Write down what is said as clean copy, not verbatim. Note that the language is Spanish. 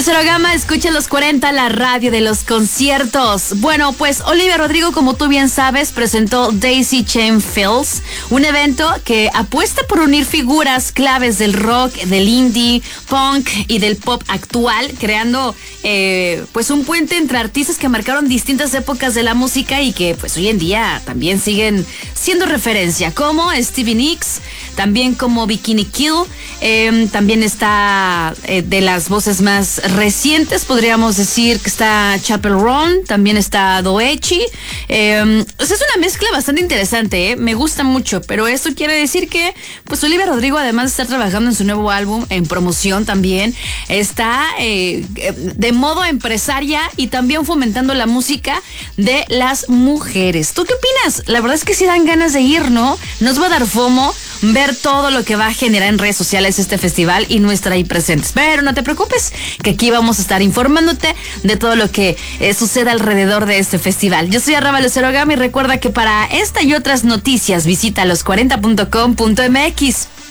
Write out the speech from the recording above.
Lucero Gama, escucha los 40, la radio de los conciertos. Bueno, pues Olivia Rodrigo, como tú bien sabes, presentó Daisy Chain Fields, un evento que apuesta por unir figuras claves del rock, del indie, punk y del pop actual, creando pues un puente entre artistas que marcaron distintas épocas de la música y que pues hoy en día también siguen siendo referencia, como Stevie Nicks, también como Bikini Kill, también está de las voces más recientes, podríamos decir que está Chappell Roan, también está Doechi. Es una mezcla bastante interesante, me gusta mucho, pero esto quiere decir que pues Olivia Rodrigo, además de estar trabajando en su nuevo álbum, en promoción también, está de modo empresaria y también fomentando la música de las mujeres. ¿Tú qué opinas? La verdad es que sí dan ganas de ir, ¿no? Nos va a dar FOMO ver todo lo que va a generar en redes sociales este festival y no estar ahí presentes. Pero no te preocupes, que aquí vamos a estar informándote de todo lo que sucede alrededor de este festival. Yo soy Lucero Gama y recuerda que para esta y otras noticias visita los40.com.mx.